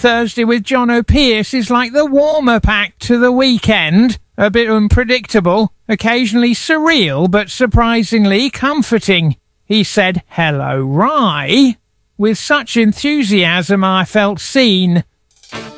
Thursday with John O'Pearce is like the warm-up act to the weekend. A bit unpredictable, occasionally surreal, but surprisingly comforting. He said, "Hello, Rye." With such enthusiasm I felt seen.